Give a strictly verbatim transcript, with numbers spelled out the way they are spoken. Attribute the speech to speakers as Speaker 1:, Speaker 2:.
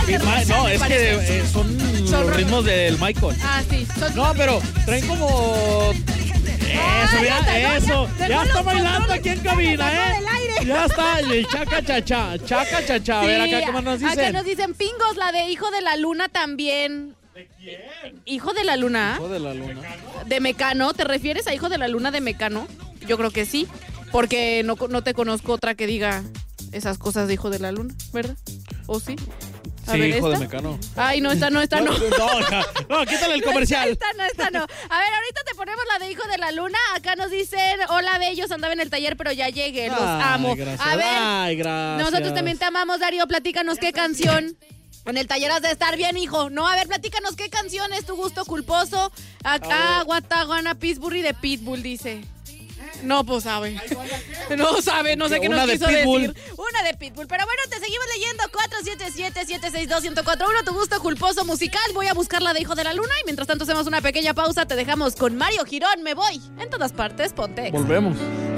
Speaker 1: Sí,
Speaker 2: de
Speaker 1: ma-
Speaker 2: Rocha,
Speaker 1: no,
Speaker 2: me
Speaker 1: es
Speaker 2: parece.
Speaker 1: que eh, son,
Speaker 2: Son
Speaker 1: los
Speaker 2: ro-
Speaker 1: ritmos del Michael.
Speaker 2: Ah, sí. Son
Speaker 1: No, pero traen como... Eso,
Speaker 2: ya
Speaker 1: mira,
Speaker 2: está, no,
Speaker 1: eso.
Speaker 2: ya
Speaker 1: Ya,
Speaker 2: dejó
Speaker 1: está
Speaker 2: los
Speaker 1: bailando
Speaker 2: controles,
Speaker 1: aquí en
Speaker 2: ya
Speaker 1: cabina,
Speaker 2: los sacó
Speaker 1: ¿eh?
Speaker 2: del aire.
Speaker 1: Ya está, el chaca chacha, chaca chacha. A ver,
Speaker 2: Sí,
Speaker 1: acá, ¿qué más nos
Speaker 2: Acá
Speaker 1: dicen?
Speaker 2: nos dicen pingos, la de Hijo de la Luna también. ¿De quién? Hijo de la Luna.
Speaker 1: Hijo de la luna.
Speaker 2: ¿De Mecano? ¿Te refieres a Hijo de la Luna de Mecano? Yo creo que sí, porque no, no te conozco otra que diga esas cosas de Hijo de la Luna, ¿verdad? ¿O sí? A
Speaker 1: Sí,
Speaker 2: ver,
Speaker 1: hijo de
Speaker 2: ¿esta?
Speaker 1: Mecano.
Speaker 2: Ay, no, esta no, esta no.
Speaker 1: No, no, ja- no, quítale el comercial.
Speaker 2: Esta no, esta no. A ver, ahorita te ponemos la de Hijo de la Luna. Acá nos dicen, hola, bellos, andaba en el taller, pero ya llegué, los
Speaker 1: Ay,
Speaker 2: amo.
Speaker 1: gracias.
Speaker 2: A ver,
Speaker 1: Ay, gracias.
Speaker 2: nosotros también te amamos, Darío, platícanos qué canción. En el taller has de estar bien, hijo. No, a ver, platícanos qué canción es tu gusto culposo. Acá, Guataguana Pitbull de Pitbull, dice. No, pues sabe. No sabe, no sé qué
Speaker 1: Una
Speaker 2: nos
Speaker 1: de
Speaker 2: quiso
Speaker 1: Pitbull.
Speaker 2: decir. Una de Pitbull. Pero bueno, te seguimos leyendo. cuatro siete siete, siete seis dos, uno cero cuatro uno, tu gusto culposo musical. Voy a buscar la de Hijo de la Luna. Y mientras tanto hacemos una pequeña pausa. Te dejamos con Mario Girón. Me voy. En todas partes, ponte.
Speaker 1: Volvemos.